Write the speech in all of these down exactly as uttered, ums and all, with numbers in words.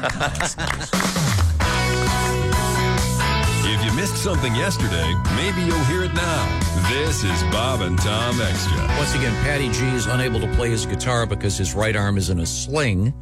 If you missed something yesterday, maybe you'll hear it now. This is Bob and Tom Extra. Once again, Patty G is unable to play his guitar because his right arm is in a sling.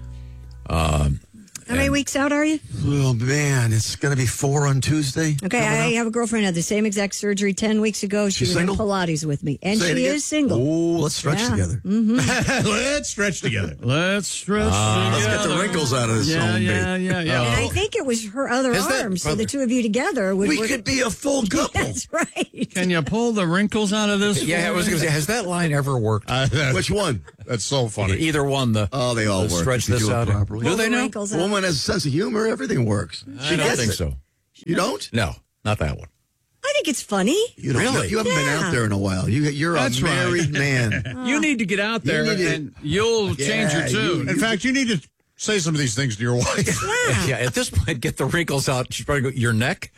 Um, How many weeks out are you? Oh, man, it's going to be four on Tuesday. Okay, I have a girlfriend who had the same exact surgery ten weeks ago. She She's was single? in Pilates with me, and Say it she again. is single. Oh, let's stretch Yeah. together. Mm-hmm. Let's stretch together. Let's stretch Uh, let's together. get the wrinkles out of this Yeah, zone, yeah, babe. yeah, yeah. And I think it was her other Has that- arm, so the two of you together would We work. could be a full couple. That's right. Can you pull the wrinkles out of this? yeah, I was going to say, has that line ever worked? Uh, that's, Which one? That's so funny. Either one. The Oh, they all the work. Stretch if you this do it out. properly. Do Pull they the know? wrinkles A out. woman has a sense of humor. Everything works. I She don't gets think it. so. You don't? No, not that one. I think it's funny. You don't. Really? You haven't been Yeah. out there in a while. You, you're That's a right. married man. You need to get out there, need to- and you'll change Yeah, your tune. you- In fact, you need to say some of these things to your wife. Yeah. Yeah, at this point, get the wrinkles out. She's probably go, your neck?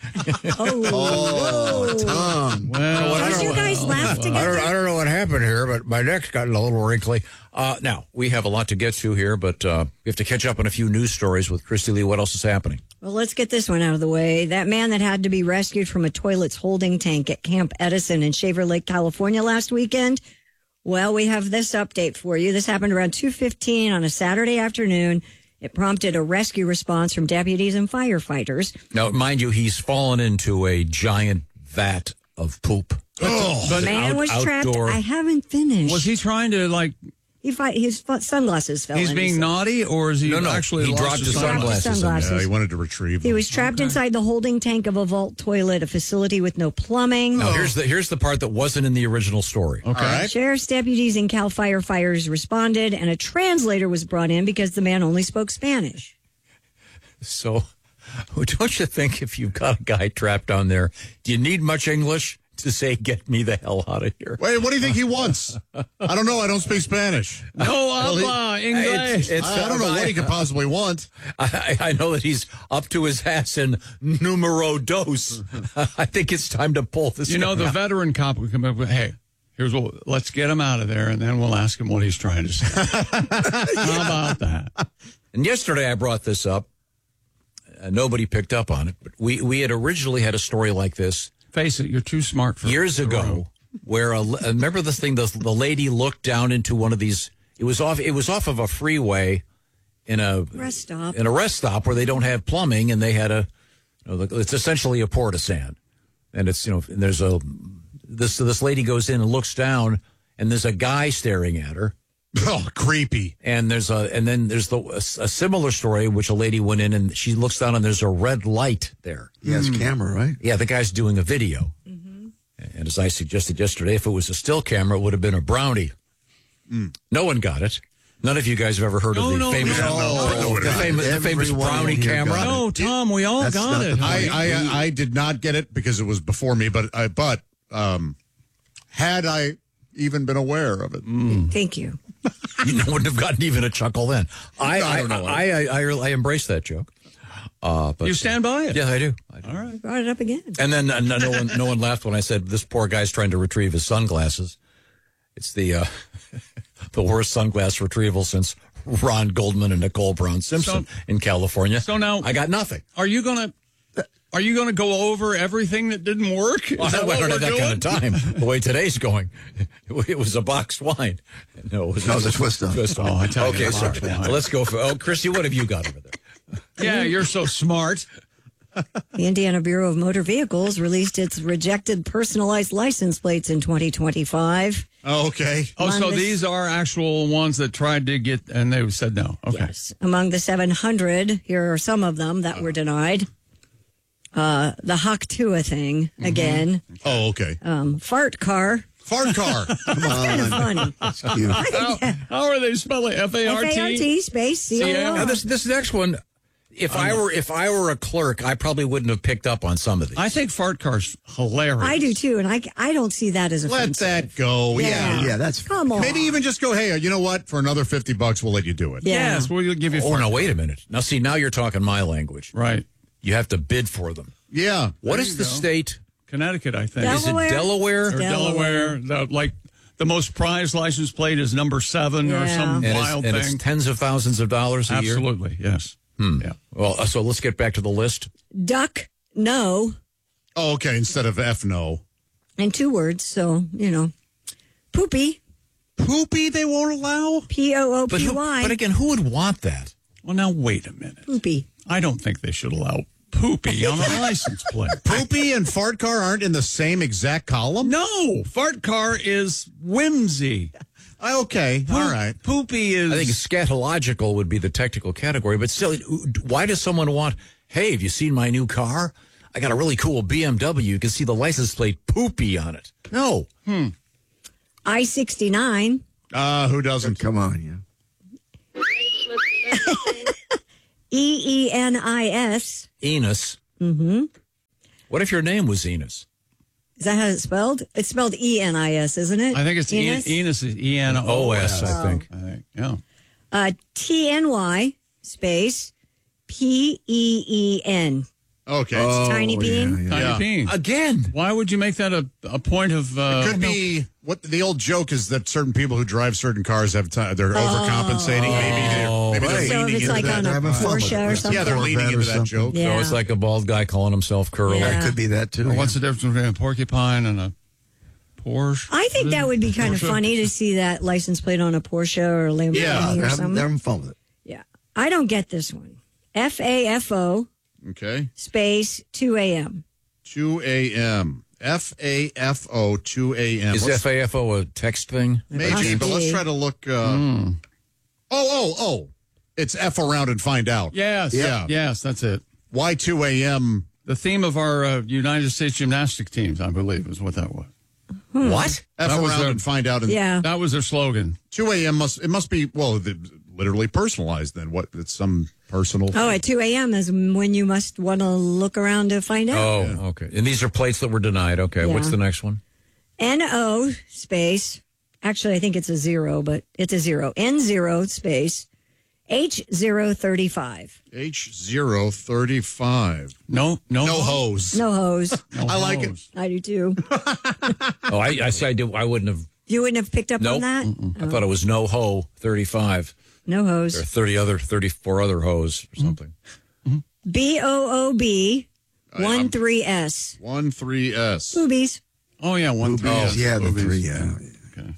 Oh, Tom. Well, Did you guys laugh I together? don't, I don't know what happened here, but my neck's gotten a little wrinkly. Uh, now, we have a lot to get to here, but uh, we have to catch up on a few news stories with Christy Lee. What else is happening? Well, let's get this one out of the way. That man that had to be rescued from a toilet's holding tank at Camp Edison in Shaver Lake, California last weekend. Well, we have this update for you. This happened around two fifteen on a Saturday afternoon. It prompted a rescue response from deputies and firefighters. Now, mind you, he's fallen into a giant vat of poop. oh, The but man out- was trapped. outdoor. I haven't finished. was he trying to, like, He fi- his fu- sunglasses fell. he's in, being said. naughty, or is he No, no, actually he lost dropped his sunglasses? sunglasses. Sunglasses. Yeah, he wanted to retrieve He them. was trapped inside the holding tank of a vault toilet, a facility with no plumbing. Now, here's the here's the part that wasn't in the original story. Okay. All right. Sheriff's deputies and Cal firefighters responded, and a translator was brought in because the man only spoke Spanish. So, don't you think if you've got a guy trapped down there, do you need much English to say, get me the hell out of here? Wait, what do you think he wants? I don't know. I don't speak Spanish. No habla English. It's, it's, I don't know what he could possibly want. I, I know that he's up to his ass in numero dos. I think it's time to pull this You know, guy the out. veteran cop would come up with, hey, here's what, let's get him out of there, and then we'll ask him what he's trying to say. How about that? And yesterday I brought this up. Uh, nobody picked up on it, but we, we had originally had a story like this Face it, you're too smart for years the ago, road. where a, remember this thing? The, the lady looked down into one of these. It was off. It was off of a freeway in a Rest stop. in a rest stop where they don't have plumbing, and they had a. You know, it's essentially a porta-sand, and it's you know and there's a this this lady goes in and looks down, and there's a guy staring at her. Oh, creepy. And there's a, and then there's the a, a similar story, which a lady went in and she looks down and there's a red light there. He has camera, right? Yeah, the guy's doing a video. Mm-hmm. And as I suggested yesterday, if it was a still camera, it would have been a brownie. Mm. No one got it. None of you guys have ever heard No, of the no, famous, no, no, the no. famous, the famous Everyone brownie here camera. got it. No, Tom, we all That's got not it. the I, point. I I did not get it because it was before me, but I but um, had I even been aware of it, Thank you. You wouldn't have gotten even a chuckle then. I, I I, don't know. I, I, I, I embrace that joke. Uh, but, You stand by it? Yeah, I do. I do. All right. Brought it up again. And then uh, no, no one, no one laughed when I said this poor guy's trying to retrieve his sunglasses. It's the uh, the worst sunglass retrieval since Ron Goldman and Nicole Brown Simpson So- in California. So now- I got nothing. Are you going to are you going to go over everything that didn't work? Is Well, that I what don't we're have that doing? kind of time. The way today's going, it was a boxed wine. No, it was No, the twist off. Twist off. Oh, I tell you, okay, the sorry. boxed wine. Well, let's go for. Oh, Christy, what have you got over there? Yeah, you're so smart. The Indiana Bureau of Motor Vehicles released its rejected personalized license plates in twenty twenty-five. oh, okay. Oh, so Among the- these are actual ones that tried to get, and they said no. Okay. Yes. Among the seven hundred, here are some of them that were denied. Uh, the Haktua thing, again. Oh, okay. Um, fart car. Fart car. Come Kind of on. funny. That's cute. How, how are they spelling F A R F A R T? T space C O Yeah. Now, R. this this next one, if I were if I were a clerk, I probably wouldn't have picked up on some of these. I think fart car's hilarious. I do too, and I, I don't see that as Let offensive. that go. Yeah. Yeah. Yeah, that's Come on. Maybe even just go, hey, you know what? For another fifty bucks, we'll let you do it. Yeah. Yes, we'll give you Oh, fart. no, wait a minute. Now, see, now you're talking my language. Right. You have to bid for them. Yeah. What There is you the go. state? Connecticut, I think. Is it Delaware? Or Delaware. The, like the most prized license plate is number seven or Yeah. some And, it's, wild and thing. it's tens of thousands of dollars a year. Absolutely, yes. Hmm. Yeah. Well, uh, so let's get back to the list. Duck, no, Oh, okay. Instead of F, no. in two words. So, you know, poopy, Poopy they won't allow? P O O But, P who, Y. but again, who would want that? Well, now, wait a minute. Poopy. I don't think they should allow poopy on a license plate. Poopy and fart car aren't in the same exact column? No, fart car is whimsy. Uh, okay. All right. Poopy is. I think scatological would be the technical category, but still, why does someone want, hey, have you seen my new car? I got a really cool B M W. You can see the license plate poopy on it. No. Hmm. I sixty-nine. Uh, who doesn't? Come on, yeah. E E N I S. Enos. Mm-hmm. What if your name was Enos? Is that how it's spelled? It's spelled E N I S, isn't it? I think it's Enos. Enos, Enos is E N O S. I think. I think, yeah. Uh, T N Y space P E E N. Okay. Oh, Tiny bean? yeah, Tiny Yeah. bean. Again. Why would you make that a, a point of. Uh, Could be what the old joke is that certain people who drive certain cars have time, they're overcompensating. Maybe they're, maybe Right. they're So if leaning it's into like that. on a Having fun with Porsche it. or something. Yeah, they're leaning Corvette or into that something. joke. Yeah. So it's like a bald guy calling himself Curly. Yeah. That could be that, too. Or yeah. what's the difference between a porcupine and a Porsche? I think that would be kind of Porsche? funny to see that license plate on a Porsche or a Lamborghini Yeah, or They're having, something. they're having fun with it. Yeah. I don't get this one. F A F O Okay. space two A M. two a.m. F A F O, two a.m. Is Let's- F A F O a text thing? Maybe, Must but let's be. try to look. Uh, Oh, oh, oh. It's F around and find out. Yes. Yeah. Yes, that's it. Why two a.m.? The theme of our uh, United States gymnastic teams, I believe, is what that was. What? F That was around their- and find out. And Yeah. That was their slogan. two a.m. must, it must be, well, the, literally personalized then. What, it's some personal. Oh, at two A M is when you must want to look around to find out. Oh, okay. And these are plates that were denied. Okay. What's Yeah. the next one? N O space. Actually, I think it's a zero, but it's a zero. N zero space H zero thirty-five. H zero thirty-five. No, no, No hose. No hose. no I like it. hose. I do too. Oh, I, I see. I did. I wouldn't have. You wouldn't have picked up Nope. on that? I thought it was no ho thirty-five. No There are hose. thirty other, thirty-four other hoes or something. B O O B one three S. one three S. Boobies. Oh, yeah, one three. Boobies, yes, yeah, the boobies. three, yeah. Okay.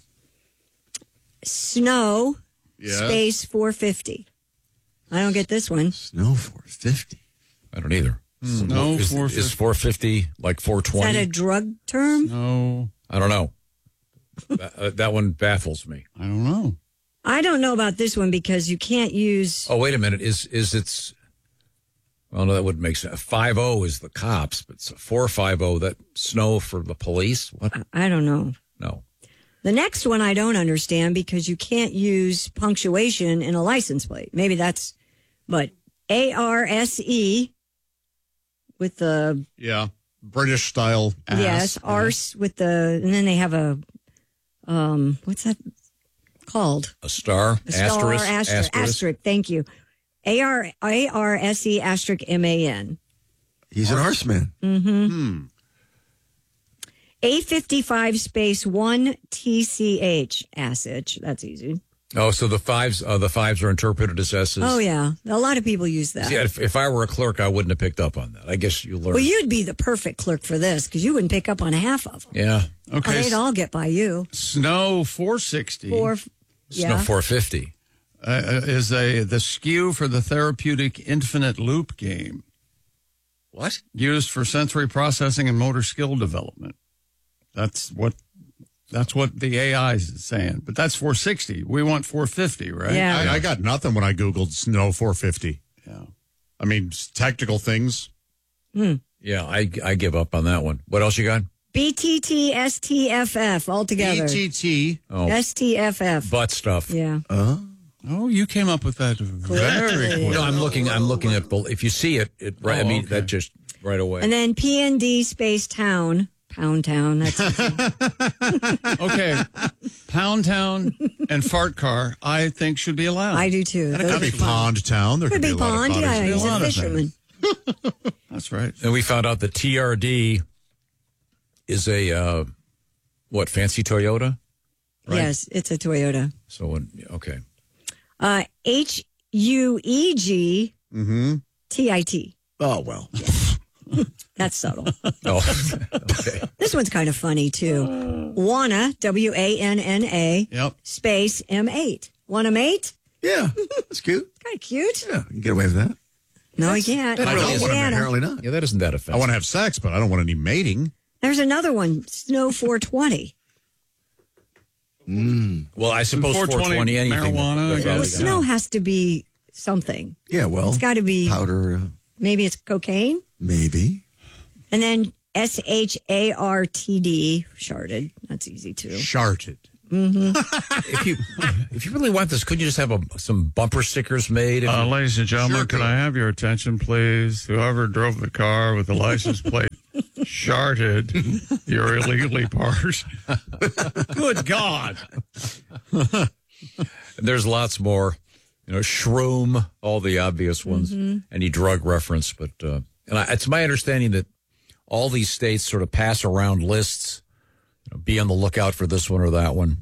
Snow Yeah. space four fifty. I don't get this one. Snow four fifty. I don't either. No, is, four fifty. is four fifty like four Is that twenty? a drug term? No, I don't know. that, uh, that one baffles me. I don't know. I don't know about this one because you can't use. Oh, wait a minute. Is is it's? Well, no, that would make sense. Five zero is the cops, but it's four five zero that snow for the police. What? I don't know. No. The next one I don't understand because you can't use punctuation in a license plate. Maybe that's, but A R S E with the, Yeah. British style. Ass. yes, arse with the, and then they have a, um, what's that called? A star. A star, asterisk. asterisk, asterisk, thank you. A R A R S E asterisk M A N. He's an arse man. Mm-hmm. A fifty-five space one T C H, acid. That's easy. Oh, so the fives. Uh, the fives are interpreted as S's. Oh, yeah. A lot of people use that. See, if, if I were a clerk, I wouldn't have picked up on that. I guess you learn. Well, you'd be the perfect clerk for this because you wouldn't pick up on half of them. yeah. Okay. Oh, they'd all get by you. Snow four sixty Four, Yeah. yeah. No, four fifty. uh, is a the S K U for the therapeutic infinite loop game What? used for sensory processing and motor skill development. That's what that's what the A I is saying. But that's four sixty. We want four fifty, right? Yeah. I, I got nothing when I Googled snow four fifty. Yeah. I mean, s- technical things. Yeah, I I give up on that one. What else you got? B T T S T F F altogether. E T T. Oh, S T F F. butt stuff. Yeah. Oh, you came up with that very Clearly. quick. No, I'm looking. I'm looking at. bel- If you see it, it. Right, I Oh, mean, okay. that just right away. And then P N D space town. Pound town. That's Okay. Pound Town and Fart Car, I think, should be allowed. I do too. It Those could be are fun. Pond Town. There Could could, be a lot pond. of Yeah, cottages. he's a a lot of fisherman. That's right. and we found out the T R D is a uh, what fancy Toyota. Right. Yes, it's a Toyota. So when, okay, Uh, H U E G Mm-hmm. T I T. Oh, well. That's subtle. Oh, okay. This one's kind of funny, too. Wanna, W A N N A, Yep. space M eight. Want a mate? Yeah, that's cute. Kind of cute. Yeah, you can get away with that. No, you can't. that I really don't is want to. Indiana. Apparently not. Yeah, that isn't that I offensive. want to have sex, but I don't want any mating. There's another one, Snow four twenty. Well, I suppose four twenty four twenty anything. marijuana, I That's guess. all Well, we got. snow has to be something. Yeah, well, It's got to be, powder, uh, maybe it's cocaine. maybe. And then S H A R T D, sharded. That's easy, too. Sharted. If you if you really want this, couldn't you just have a, some bumper stickers made? If Uh, you- ladies and gentlemen, Sure can could. I have your attention, please? Whoever drove the car with the license plate sharted your illegally parked. Good God. There's lots more, you know, shroom, all the obvious ones, any drug reference. But uh, and I, it's my understanding that all these states sort of pass around lists, you know, be on the lookout for this one or that one.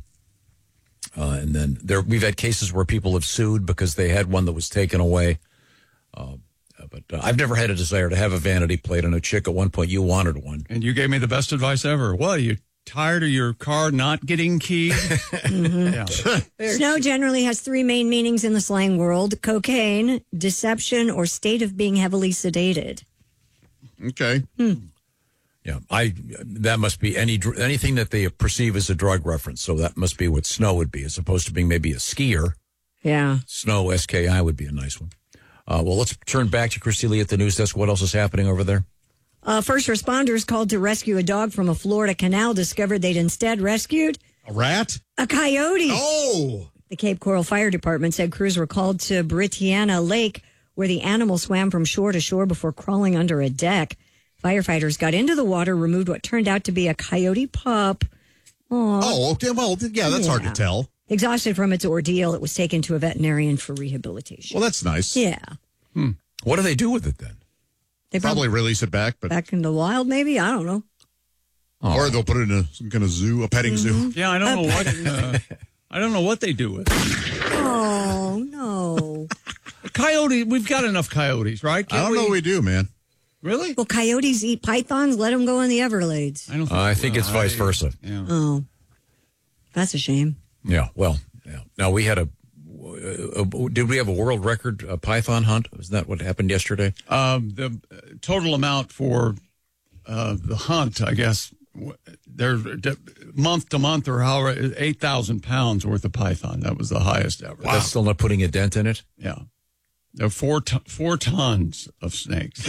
Uh, and then there, we've had cases where people have sued because they had one that was taken away. Uh, but uh, I've never had a desire to have a vanity plate. On a chick at one point, you wanted one. And you gave me the best advice ever. What, are you tired of your car not getting keyed? Yeah. Snow generally has three main meanings in the slang world: cocaine, deception, or state of being heavily sedated. Okay. Yeah, I that must be any dr- anything that they perceive as a drug reference. So that must be what snow would be, as opposed to being maybe a skier. Yeah. Snow S K I would be a nice one. Uh, well, let's turn back to Christy Lee at the news desk. What else is happening over there? Uh, first responders called to rescue a dog from a Florida canal discovered they'd instead rescued A rat? a coyote. Oh! The Cape Coral Fire Department said crews were called to Britiana Lake, where the animal swam from shore to shore before crawling under a deck. Firefighters got into the water, removed what turned out to be a coyote pup. Aww. Oh, okay. Well, yeah, that's hard to Yeah. tell. Exhausted from its ordeal, it was taken to a veterinarian for rehabilitation. Well, that's nice. Yeah. What do they do with it then? They Probably release it back, but back in the wild, maybe? I don't know. or they'll put it in a, some kind of zoo, a petting zoo. Yeah, I don't know what uh, I don't know what they do with it. Oh, no. Coyote, we've got enough coyotes, right? I Can't don't know what we do, man. Really? Well, coyotes eat pythons. Let them go in the Everglades. I don't Uh, I think it's well, vice I- versa. Yeah. Oh, that's a shame. Yeah. Well, yeah. Now we had a. Uh, uh, did we have a world record uh, python hunt? Was that what happened yesterday? Um, the uh, total amount for uh, the hunt, I guess, w- they're d- month to month or however, eight thousand pounds worth of python. That was the highest ever. That's still not putting a dent in it. Yeah. There are four, ton- four tons of snakes.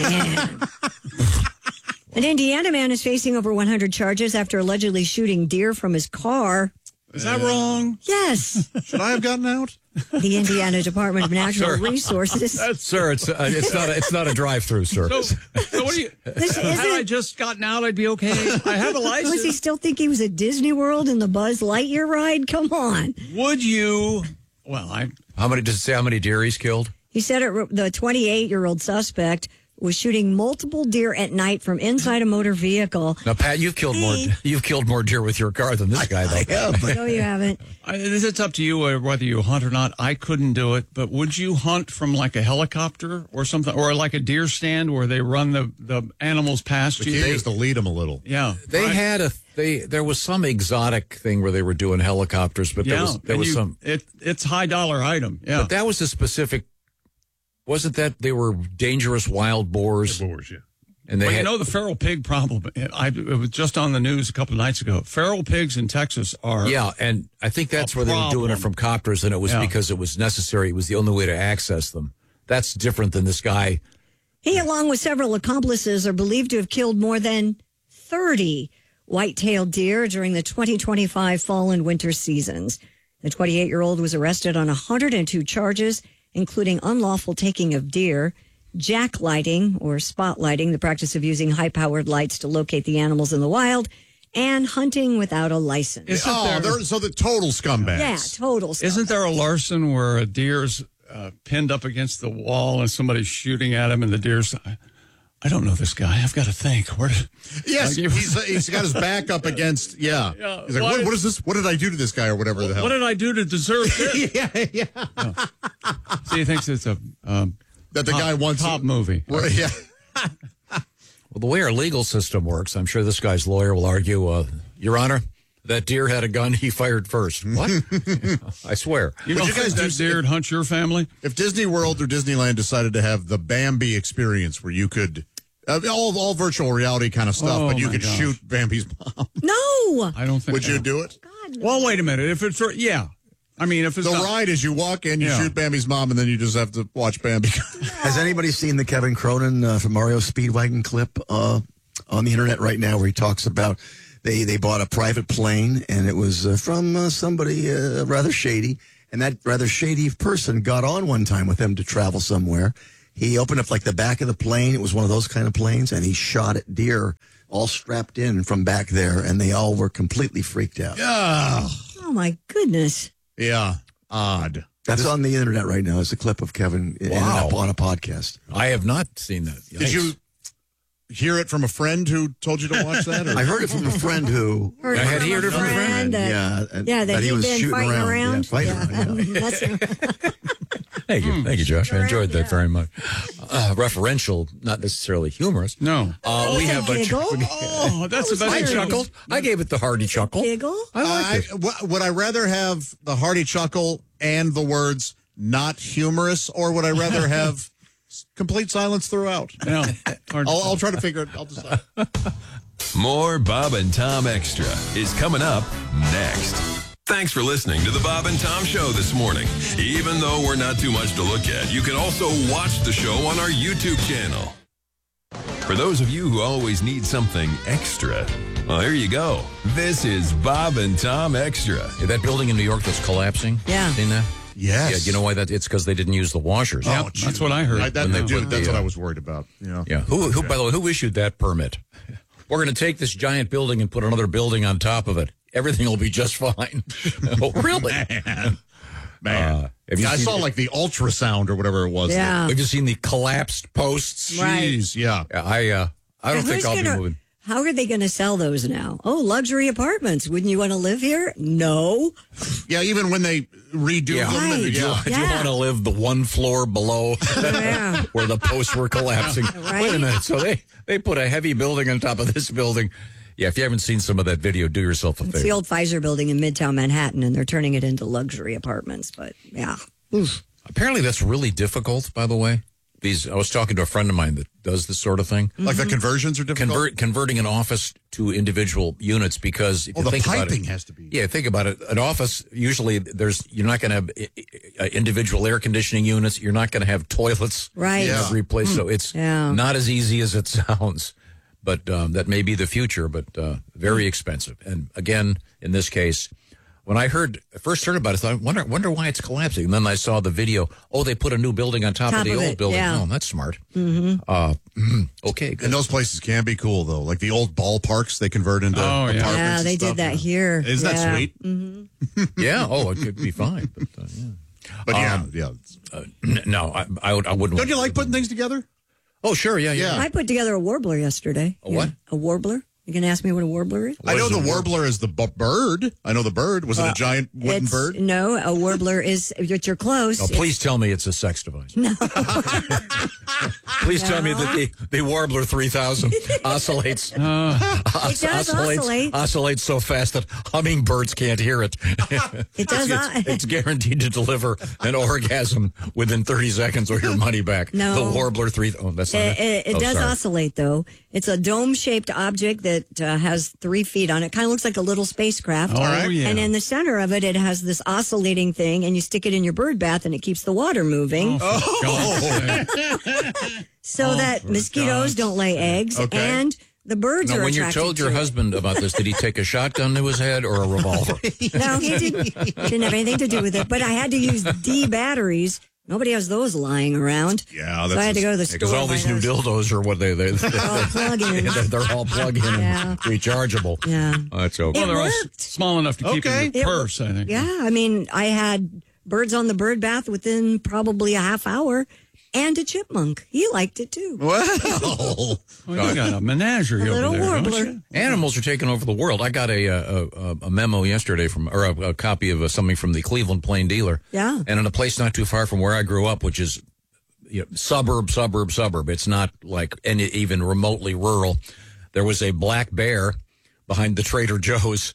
An Indiana man is facing over one hundred charges after allegedly shooting deer from his car. Is that wrong? Yes. Should I have gotten out? The Indiana Department of Natural Resources. Sir, it's uh, it's not a, it's not a drive-through, sir. So, so what do you? This Had I isn't. just gotten out, I'd be okay. I have a Was he license. still think he was at Disney World in the Buzz Lightyear ride? Come on. Would you? Well, I How many does it say? How many deer he's killed? He said it, the twenty-eight-year-old suspect was shooting multiple deer at night from inside a motor vehicle. Now, Pat, you've killed more. You've killed more deer with your car than this guy, though. Yeah, but No, you haven't. I, it's up to you uh, whether you hunt or not. I couldn't do it, but would you hunt from like a helicopter or something, or like a deer stand where they run the, the animals past The you? key is to lead them a little. Yeah, They right. had a they. There was some exotic thing where they were doing helicopters, but there yeah. was there and was you- some. It, it's high dollar item. Yeah, But that was a specific. Wasn't that they were dangerous wild boars? Boars, yeah. And they well, had, you know the feral pig problem. I it was just on the news a couple of nights ago. Feral pigs in Texas are yeah, and I think that's a where they were doing it problem. from copters, and it was Yeah. because it was necessary. It was the only way to access them. That's different than this guy. He, along with several accomplices, are believed to have killed more than thirty white-tailed deer during the twenty twenty-five fall and winter seasons. The twenty-eight-year-old was arrested on one hundred two charges, including unlawful taking of deer, jacklighting or spotlighting, the practice of using high-powered lights to locate the animals in the wild, and hunting without a license. Isn't Oh, there- they're so the total scumbags. Yeah, total stuff. Isn't there a larcen where a deer's uh, pinned up against the wall and somebody's shooting at him and the deer's? I don't know this guy. I've got to think. Where did, Yes, Like, he's, he's got his back up against, yeah. Yeah, He's like, why- what, what is this? What did I do to this guy or whatever the hell? what did I do to deserve this? yeah, yeah. So he thinks it's a um, That the top, guy wants top movie. Well, yeah. Well, the way our legal system works, I'm sure this guy's lawyer will argue, uh, Your Honor, that deer had a gun. He fired first. What? I swear. You Would don't you guys think that do- deer would hunt your family? If Disney World or Disneyland decided to have the Bambi experience where you could, uh, all, all virtual reality kind of stuff, Oh, but you my could gosh. shoot Bambi's mom, No. I don't think. would you do it? Well, wait a minute. If it's yeah, I mean, if it's The not, ride is you walk in, you Yeah. shoot Bambi's mom, and then you just have to watch Bambi. Has anybody seen the Kevin Cronin uh, from Mario Speedwagon clip uh, on the internet right now where he talks about they, they bought a private plane and it was uh, from uh, somebody uh, rather shady, and that rather shady person got on one time with him to travel somewhere. He opened up like the back of the plane. It was one of those kind of planes, and he shot at deer all strapped in from back there, and they all were completely freaked out. Yeah. Oh, my goodness. Yeah. Odd. That's on the internet right now. It's a clip of Kevin ended Wow. up on a podcast. I have not seen that. Did Yikes. you hear it from a friend who told you to watch that? Or? I heard it from a friend who. Heard I it had from heard a it from a friend that- yeah, and- Yeah, that, he he'd was been shooting fighting around. around. Yeah, fighting around, yeah. That's- Thank you. Thank you, Josh. I enjoyed that Yeah. very much. Uh, referential, not necessarily humorous. no. Uh, we have a Giggle? Oh, that's the I best. chuckled. I gave it the hearty chuckle. Giggle? I like I, it. w- would I rather have the hearty chuckle and the words not humorous, or would I rather have s- complete silence throughout? Yeah. Hard- I'll, I'll try to figure it. I'll decide. More Bob and Tom Extra is coming up next. Thanks for listening to the Bob and Tom Show this morning. Even though we're not too much to look at, you can also watch the show on our YouTube channel. For those of you who always need something extra, well, here you go. This is Bob and Tom Extra. Yeah, that building in New York that's collapsing. Yeah. Seen that? Yes. Yeah, you know why that? It's because they didn't use the washers. Yep, that's what I heard. I, that, When they dude, put that's the, what uh, I was worried about. Yeah. Yeah. Who, who, by the way, who issued that permit? We're going to take this giant building and put another building on top of it. Everything will be just fine. Oh, really? Man. Man. Uh, have you I seen- saw like the ultrasound or whatever it was. Yeah. Have you seen the collapsed posts? Right. Jeez, yeah. Yeah, I, uh, I don't And think who's I'll be gonna- moving. How are they going to sell those now? Oh, luxury apartments. Wouldn't you want to live here? No. Yeah, even when they redo Yeah. them. Right. And, Do you, yeah. do you Yeah. want to live the one floor below Yeah. where the posts were collapsing? Right. Wait a minute. So they, they put a heavy building on top of this building. Yeah, if you haven't seen some of that video, do yourself a It's favor. the old Pfizer building in Midtown Manhattan, and they're turning it into luxury apartments. But yeah. Oof. Apparently, that's really difficult, by the way. These, I was talking to a friend of mine that does this sort of thing. Like the conversions are difficult. Convert, converting an office to individual units because if Oh, you the think about piping it, has to be. Yeah, think about it. An office, usually there's, you're not going to have uh, individual air conditioning units. You're not going to have toilets Right. in Yeah. every place. So it's Yeah. not as easy as it sounds. But um, that may be the future, but uh, very expensive. And again, in this case, when I heard first heard about it, I thought, wonder wonder why it's collapsing. And then I saw the video. Oh, they put a new building on top, Top of the of old it, building. yeah. Oh, that's smart. Mm-hmm. Uh, okay, good. And those places can be cool, though. Like the old ballparks they convert into Oh, yeah. apartments. Yeah, and they stuff. did that here. Isn't that Yeah. sweet? Yeah. Oh, it could be fine. But uh, yeah. But yeah, Um, yeah. Uh, n- no, I, I, would, I wouldn't. Don't you like putting things together? Oh, sure. Yeah, yeah. Yeah. I put together a warbler yesterday. A what? Yeah, a warbler. You can ask me what a warbler is? I know is the a war- warbler is the bu- bird. I know the bird. Was it a giant wooden It's, bird? No, a warbler is, you're, you're close. Oh, please tell me it's a sex device. No. Please tell me that the, the Warbler three thousand oscillates, It does oscillates, oscillate. oscillates so fast that hummingbirds can't hear it. It does It's, not. it's guaranteed to deliver an orgasm within thirty seconds or your money back. No. The Warbler three. Oh, that's not It, it, it oh, does sorry. oscillate, though. It's a dome-shaped object that uh, has three feet on it. Kind of looks like a little spacecraft. Oh, right. yeah. And in the center of it, it has this oscillating thing, and you stick it in your bird bath, and it keeps the water moving Oh, God. so that mosquitoes God's don't lay eggs, Okay. and the birds Now, are when you attracted told your to it. husband about this, did he take a shotgun to his head or a revolver? No, he didn't, didn't have anything to do with it. But I had to use D batteries. Nobody has those lying around. Yeah, so that's I had to just- go to the Because store. all and these buy new those. dildos are what they they they're, all plug-ins. they're all plug-in Yeah. and rechargeable. Yeah. Oh, that's okay. Well, they're all s- worked. small enough to keep Okay. in your It purse, I think. Yeah, I mean, I had birds on the bird bath within probably a half hour. and a chipmunk. He liked it too. Well, Well, you got a menagerie A over little there, don't warbler. you? Animals are taking over the world. I got a a, a, a memo yesterday from, or a, a copy of uh, something from the Cleveland Plain Dealer. Yeah. And in a place not too far from where I grew up, which is you know, suburb, suburb, suburb. It's not like any even remotely rural. There was a black bear behind the Trader Joe's.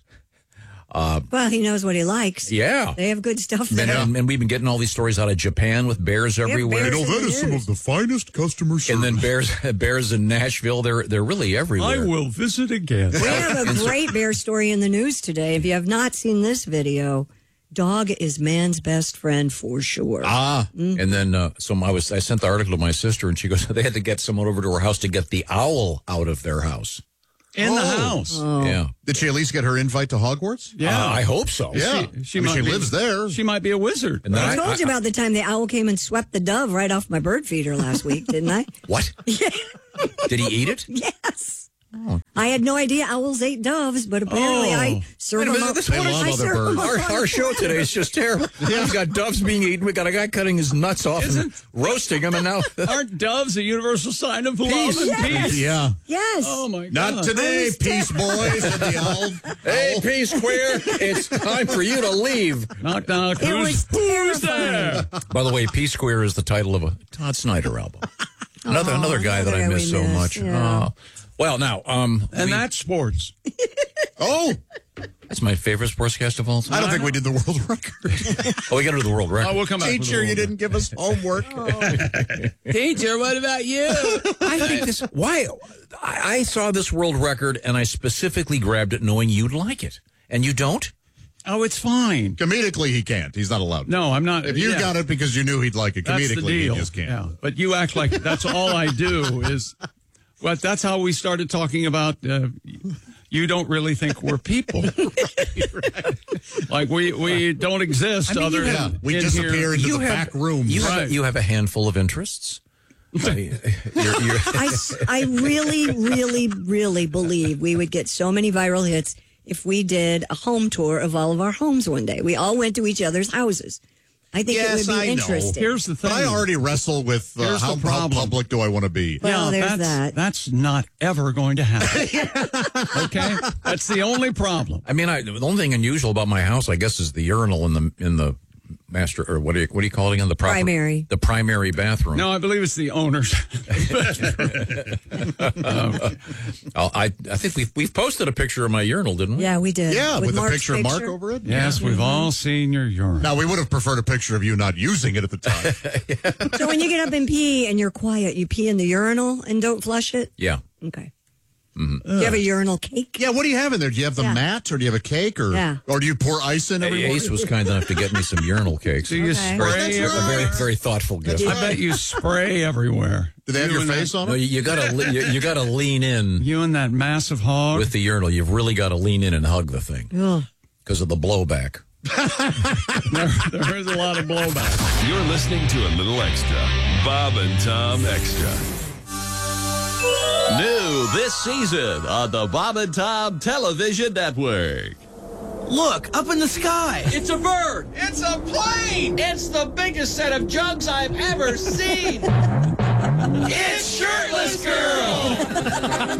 Well, he knows what he likes. Yeah. They have good stuff there. And, and, and we've been getting all these stories out of Japan with bears everywhere. bears You know, that is some of the finest customer service. And then bears, bears in Nashville. They're they're really everywhere. I will visit again. We have a great bear story in the news today. If you have not seen this video, dog is man's best friend for sure. Ah, and then uh, so I was I sent the article to my sister, and she goes, they had to get someone over to her house to get the owl out of their house. In the Oh. house. Yeah, Did she at least get her invite to Hogwarts? Yeah. Uh, I hope so. Yeah. She, she, I mean, might she be- lives there. She might be a wizard. And then I I, told you about the time the owl came and swept the dove right off my bird feeder last week, didn't I? what? Did he eat it? Yes. I had no idea owls ate doves, but apparently Oh. I served Wait a them minute, up. this They one is- love I other served them birds. up. Our, our show today is just terrible. We've got doves being eaten. We got a guy cutting his nuts off and roasting them, and now Aren't doves a universal sign of love Peace. and Yes. peace? Yeah. Yes. Oh, my God. Not today, was Peace Boys. And the owl. hey, P Square, it's time for you to leave. Knock, knock. It Who's, was who's terrifying. there? By the way, P Square is the title of a Todd Snyder album. Another Oh, another guy that I another guy miss we so miss, much. yeah. Oh. Well, now, um, And we- that's sports. Oh, that's my favorite sportscast of all time. I don't think we did the world record. Oh, we got to do the world record. Oh, we'll come back. with Teacher, the you didn't give us homework. Teacher, what about you? I think this. Why? I, I saw this world record and I specifically grabbed it, knowing you'd like it, and you don't. Oh, it's fine. Comedically, he can't. He's not allowed. No, I'm not. If you yeah, got it because you knew he'd like it, that's the comedically, deal. he just can't. Yeah, but you act like that's all I do is. But that's how we started talking about. Uh, you don't really think we're people. Like we we don't exist. I mean, other you than Yeah, we in disappear here. into You the have- back rooms. You have, Right. you have a handful of interests. I mean, you're, you're, I, s- I really, really, really believe we would get so many viral hits if we did a home tour of all of our homes one day. We all went to each other's houses. I think Yes, it would be I know. interesting. Here's the thing. But I already wrestle with uh, Here's how, the how problem. public do I want to be. Well, yeah, there's that's, that. That's not ever going to happen. Okay, that's the only problem. I mean, I, the only thing unusual about my house, I guess, is the urinal in the in the master or what do you what do you call it again? The proper, Primary. the primary bathroom. No, I believe it's the owners. I'll- I I think we've we've posted a picture of my urinal, didn't we? Yeah, we did. Yeah, with, a Mark's picture of Mark over it. Yes, we've all seen your urine. Now, we would have preferred a picture of you not using it at the time. So when you get up and pee and you're quiet, you pee in the urinal and don't flush it? Yeah. Okay. Do you have a urinal cake? Yeah, what do you have in there? Do you have the Yeah. mat, or do you have a cake, or Yeah. or do you pour ice in every Ace morning? was kind enough to get me some urinal cakes. Do you Okay. spray? That's every- A very very thoughtful gift. I bet you spray everywhere. Do they have You your and face that, on No, it? you, you gotta le- you, you gotta lean in You and that massive hog. with the urinal. You've really got to lean in and hug the thing Ugh. because of the blowback. there, there is a lot of blowback. You're listening to a little extra. Bob and Tom Extra. New this season on the Bob and Tom Television Network. Look, up in the sky. It's a bird. It's a plane. It's the biggest set of jugs I've ever seen. It's Shirtless Girl.